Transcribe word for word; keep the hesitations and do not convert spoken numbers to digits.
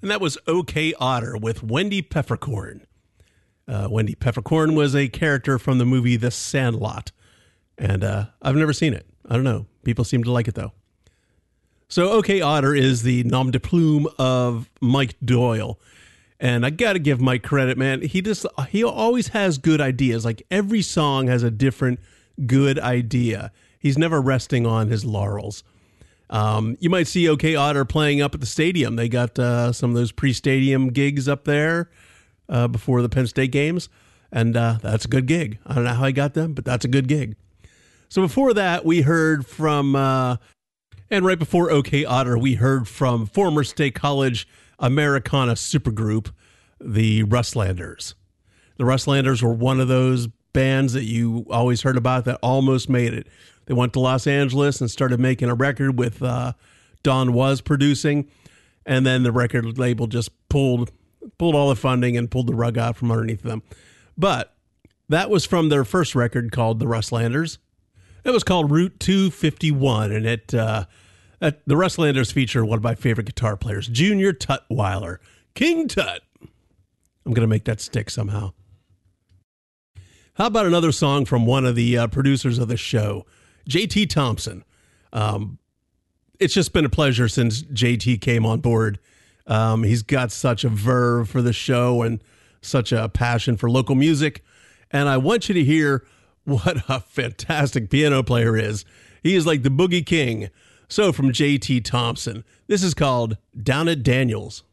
And that was OK Otter with Wendy Peppercorn. Uh, Wendy Peppercorn was a character from the movie The Sandlot. And uh, I've never seen it. I don't know. People seem to like it, though. So OK Otter is the nom de plume of Mike Doyle. And I got to give Mike credit, man. He just he always has good ideas. Like every song has a different good idea. He's never resting on his laurels. Um, you might see OK Otter playing up at the stadium. They got uh, some of those pre-stadium gigs up there uh, before the Penn State games. And uh, that's a good gig. I don't know how he got them, but that's a good gig. So before that, we heard from, uh, and right before OK Otter, we heard from former State College Americana supergroup, the Rustlanders. The Rustlanders were one of those bands that you always heard about that almost made it. They went to Los Angeles and started making a record with uh, Don Was producing, and then the record label just pulled pulled all the funding and pulled the rug out from underneath them. But that was from their first record called The Rustlanders. It was called Route two fifty-one, and it uh, at, the Rustlanders feature one of my favorite guitar players, Junior Tutwiler, King Tut. I'm going to make that stick somehow. How about another song from one of the uh, producers of the show, J T Thompson? Um, it's just been a pleasure since J T came on board. Um, he's got such a verve for the show and such a passion for local music. And I want you to hear what a fantastic piano player is. He is like the Boogie King. So from J T Thompson, this is called Down at Daniels.